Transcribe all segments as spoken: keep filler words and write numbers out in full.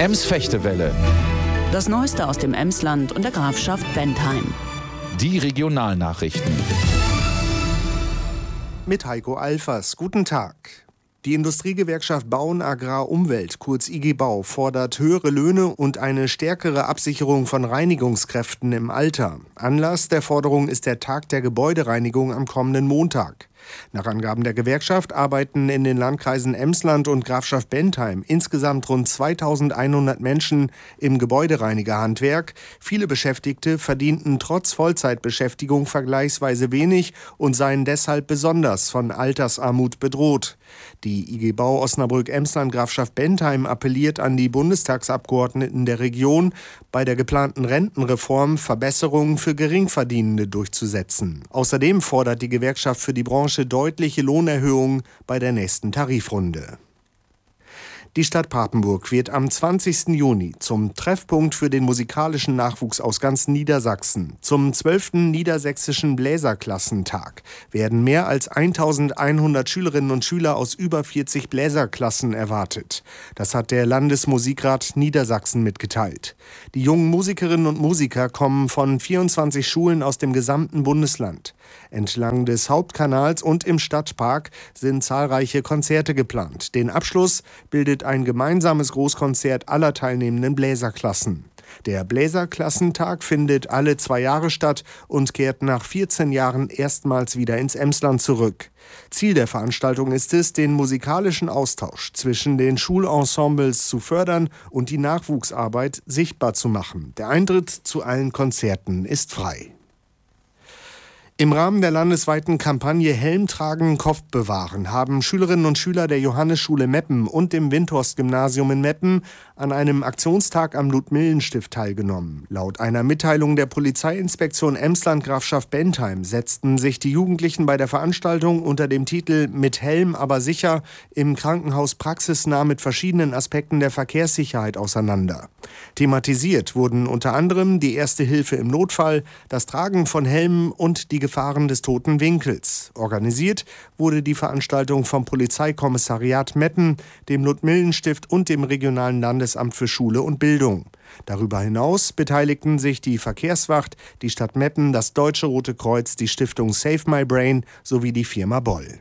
Ems-Fechtewelle. Das Neueste aus dem Emsland und der Grafschaft Bentheim. Die Regionalnachrichten. Mit Heiko Alfers. Guten Tag. Die Industriegewerkschaft Bauen Agrar Umwelt, kurz I G Bau, fordert höhere Löhne und eine stärkere Absicherung von Reinigungskräften im Alter. Anlass der Forderung ist der Tag der Gebäudereinigung am kommenden Montag. Nach Angaben der Gewerkschaft arbeiten in den Landkreisen Emsland und Grafschaft Bentheim insgesamt rund zweitausendeinhundert Menschen im Gebäudereinigerhandwerk. Viele Beschäftigte verdienten trotz Vollzeitbeschäftigung vergleichsweise wenig und seien deshalb besonders von Altersarmut bedroht. Die I G Bau Osnabrück-Emsland Grafschaft Bentheim appelliert an die Bundestagsabgeordneten der Region, bei der geplanten Rentenreform Verbesserungen für Geringverdienende durchzusetzen. Außerdem fordert die Gewerkschaft für die Branche deutliche Lohnerhöhungen bei der nächsten Tarifrunde. Die Stadt Papenburg wird am zwanzigsten Juni zum Treffpunkt für den musikalischen Nachwuchs aus ganz Niedersachsen. Zum zwölften Niedersächsischen Bläserklassentag werden mehr als eintausendeinhundert Schülerinnen und Schüler aus über vierzig Bläserklassen erwartet. Das hat der Landesmusikrat Niedersachsen mitgeteilt. Die jungen Musikerinnen und Musiker kommen von vierundzwanzig Schulen aus dem gesamten Bundesland. Entlang des Hauptkanals und im Stadtpark sind zahlreiche Konzerte geplant. Den Abschluss bildet ein gemeinsames Großkonzert aller teilnehmenden Bläserklassen. Der Bläserklassentag findet alle zwei Jahre statt und kehrt nach vierzehn Jahren erstmals wieder ins Emsland zurück. Ziel der Veranstaltung ist es, den musikalischen Austausch zwischen den Schulensembles zu fördern und die Nachwuchsarbeit sichtbar zu machen. Der Eintritt zu allen Konzerten ist frei. Im Rahmen der landesweiten Kampagne Helm tragen, Kopf bewahren haben Schülerinnen und Schüler der Johannesschule Meppen und dem Windhorst-Gymnasium in Meppen an einem Aktionstag am Ludmillenstift teilgenommen. Laut einer Mitteilung der Polizeiinspektion Emsland Grafschaft Bentheim setzten sich die Jugendlichen bei der Veranstaltung unter dem Titel Mit Helm, aber sicher im Krankenhaus praxisnah mit verschiedenen Aspekten der Verkehrssicherheit auseinander. Thematisiert wurden unter anderem die Erste Hilfe im Notfall, das Tragen von Helmen und die Gefahren des toten Winkels. Organisiert wurde die Veranstaltung vom Polizeikommissariat Meppen, dem Ludmillenstift und dem regionalen Landesamt für Schule und Bildung. Darüber hinaus beteiligten sich die Verkehrswacht, die Stadt Meppen, das Deutsche Rote Kreuz, die Stiftung Save My Brain sowie die Firma Boll.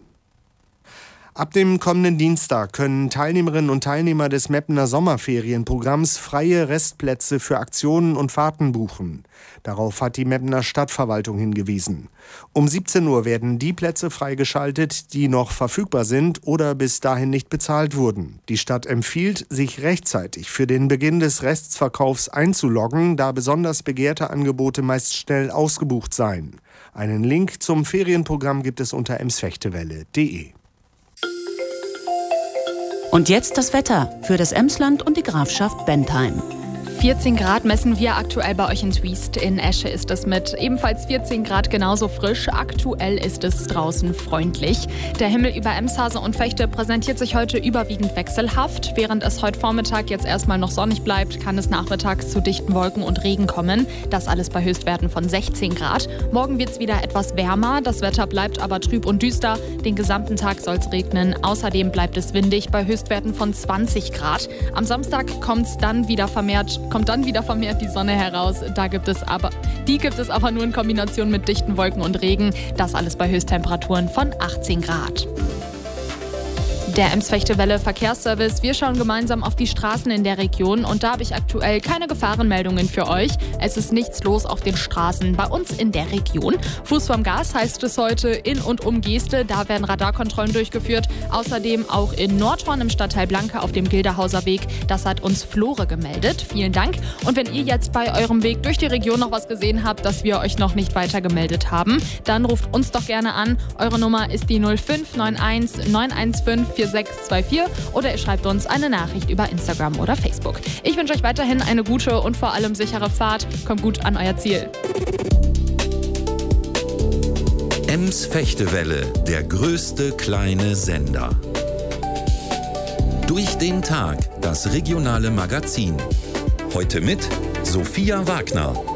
Ab dem kommenden Dienstag können Teilnehmerinnen und Teilnehmer des Meppener Sommerferienprogramms freie Restplätze für Aktionen und Fahrten buchen. Darauf hat die Meppener Stadtverwaltung hingewiesen. Um siebzehn Uhr werden die Plätze freigeschaltet, die noch verfügbar sind oder bis dahin nicht bezahlt wurden. Die Stadt empfiehlt, sich rechtzeitig für den Beginn des Restverkaufs einzuloggen, da besonders begehrte Angebote meist schnell ausgebucht seien. Einen Link zum Ferienprogramm gibt es unter emsfechtewelle punkt de. Und jetzt das Wetter für das Emsland und die Grafschaft Bentheim. vierzehn Grad messen wir aktuell bei euch in Zwiest. In Esche ist es mit ebenfalls vierzehn Grad genauso frisch. Aktuell ist es draußen freundlich. Der Himmel über Emshase und Vechte präsentiert sich heute überwiegend wechselhaft. Während es heute Vormittag jetzt erstmal noch sonnig bleibt, kann es nachmittags zu dichten Wolken und Regen kommen. Das alles bei Höchstwerten von sechzehn Grad. Morgen wird es wieder etwas wärmer. Das Wetter bleibt aber trüb und düster. Den gesamten Tag soll es regnen. Außerdem bleibt es windig bei Höchstwerten von zwanzig Grad. Am Samstag kommt's dann wieder vermehrt kommt dann wieder vermehrt die Sonne heraus. Da gibt es aber, die gibt es aber nur in Kombination mit dichten Wolken und Regen. Das alles bei Höchsttemperaturen von achtzehn Grad. Der Ems-Fechtewelle Verkehrsservice. Wir schauen gemeinsam auf die Straßen in der Region und da habe ich aktuell keine Gefahrenmeldungen für euch. Es ist nichts los auf den Straßen bei uns in der Region. Fuß vom Gas heißt es heute in und um Geeste. Da werden Radarkontrollen durchgeführt. Außerdem auch in Nordhorn im Stadtteil Blanke auf dem Gilderhauser Weg. Das hat uns Flore gemeldet. Vielen Dank. Und wenn ihr jetzt bei eurem Weg durch die Region noch was gesehen habt, das wir euch noch nicht weiter gemeldet haben, dann ruft uns doch gerne an. Eure Nummer ist die null fünf neun eins neun eins fünf vier sechs zwei vier oder ihr schreibt uns eine Nachricht über Instagram oder Facebook. Ich wünsche euch weiterhin eine gute und vor allem sichere Fahrt. Kommt gut an euer Ziel. Ems-Fechtewelle, der größte kleine Sender. Durch den Tag, das regionale Magazin. Heute mit Sophia Wagner.